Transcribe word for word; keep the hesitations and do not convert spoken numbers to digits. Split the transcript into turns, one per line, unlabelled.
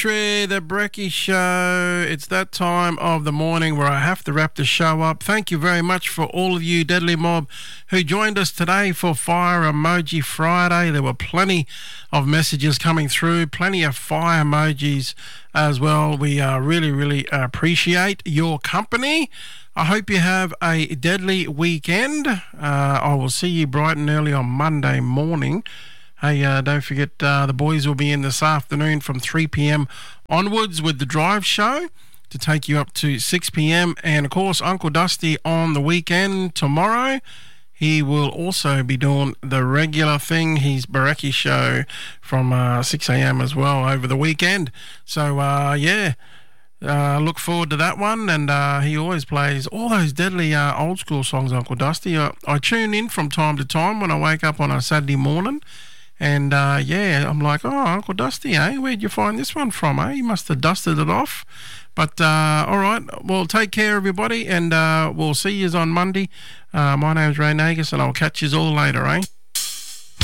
Trey, the Brecky Show. It's that time of the morning where I have to wrap the show up. Thank you very much for all of you, Deadly Mob, who joined us today for Fire Emoji Friday. There were plenty of messages coming through, plenty of fire emojis as well. We uh, really, really appreciate your company. I hope you have a deadly weekend. Uh, I will see you bright and early on Monday morning. Hey, uh, don't forget uh, the boys will be in this afternoon from three p.m. onwards with the drive show to take you up to six p.m. And, of course, Uncle Dusty on the weekend tomorrow. He will also be doing the regular thing, his Baraki show from uh, six a.m. as well over the weekend. So, uh, yeah, uh, look forward to that one. And uh, he always plays all those deadly uh, old school songs, Uncle Dusty. I, I tune in from time to time when I wake up on a Saturday morning. And, uh, yeah, I'm like, oh, Uncle Dusty, eh? Where'd you find this one from, eh? You must have dusted it off. But, uh, all right, well, take care, everybody, and uh, we'll see you on Monday. Uh, my name's Ray Nagus, and I'll catch you all later, eh?